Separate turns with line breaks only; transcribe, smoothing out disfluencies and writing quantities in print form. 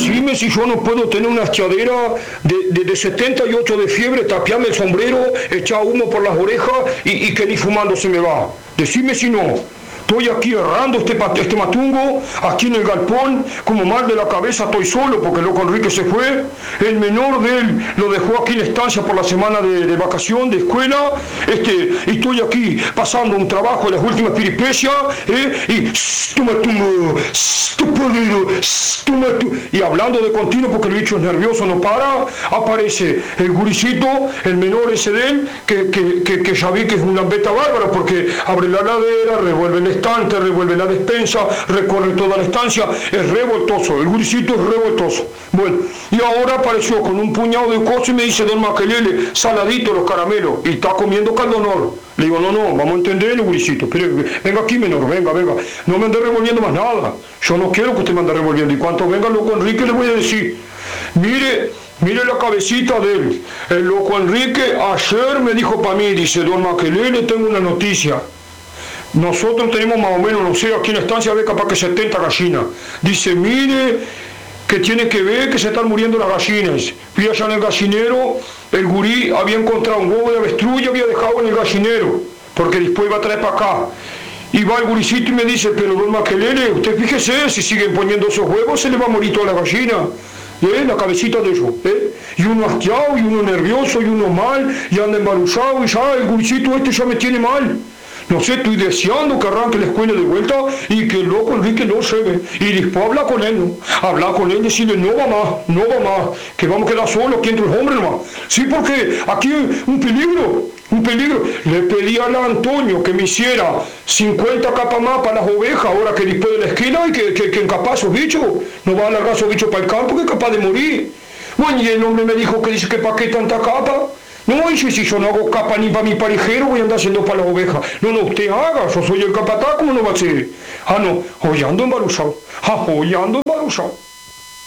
decime si yo no puedo tener una hastiadera de 78 de fiebre, tapiarme el sombrero, echar humo por las orejas y que ni fumando se me va. Decime si no. Estoy aquí errando este matungo, aquí en el galpón, como mal de la cabeza estoy solo porque el loco Enrique se fue. El menor de él lo dejó aquí en la estancia por la semana de vacación, de escuela. Y estoy aquí pasando un trabajo de las últimas peripecias, y hablando de continuo porque el bicho es nervioso, no para. Aparece el guricito, el menor ese de él, que ya vi que es una beta bárbara porque abre la ladera, revuelve el estante, revuelve la despensa, recorre toda la estancia, es revoltoso, el guricito es revoltoso. Bueno, y ahora apareció con un puñado de cosas y me dice: don Maquelele, saladito los caramelos, y está comiendo caldonor. Le digo: no, vamos a entender el guricito, pero venga aquí, menor, venga, no me ande revolviendo más nada, yo no quiero que usted me ande revolviendo, y cuando venga el loco Enrique le voy a decir: mire la cabecita de él, el loco Enrique ayer me dijo para mí, dice: don Maquelele, tengo una noticia. Nosotros tenemos más o menos, no sé, aquí en la estancia ve capaz que 70 gallinas. Dice: mire, que tiene que ver que se están muriendo las gallinas. Fui allá en el gallinero, el gurí había encontrado un huevo de avestruz y había dejado en el gallinero, porque después iba a traer para acá. Y va el guricito y me dice: pero don Maquelele, usted fíjese, si siguen poniendo esos huevos se le va a morir toda la gallina. La cabecita de ellos, y uno hastiado, y uno nervioso, y uno mal, y anda embaruzado, y ya el guricito ya me tiene mal. No sé, estoy deseando que arranque la escuela de vuelta y que el loco Enrique no se ve. Y después habla con él, ¿no? Habla con él y decirle: no va más, que vamos a quedar solos aquí entre los hombres nomás. Sí, porque aquí un peligro. Le pedí a Antonio que me hiciera 50 capas más para las ovejas, ahora que después de la esquina hay que encapar a esos bichos. No va a alargar esos bichos para el campo, que es capaz de morir. Bueno, y el hombre me dijo que dice que para qué tanta capa. No, y si yo no hago capa ni para mi parejero, voy a andar haciendo para las ovejas. No, usted haga, yo soy el capataz, ¿cómo no va a ser? No, hoy ando embaruzado.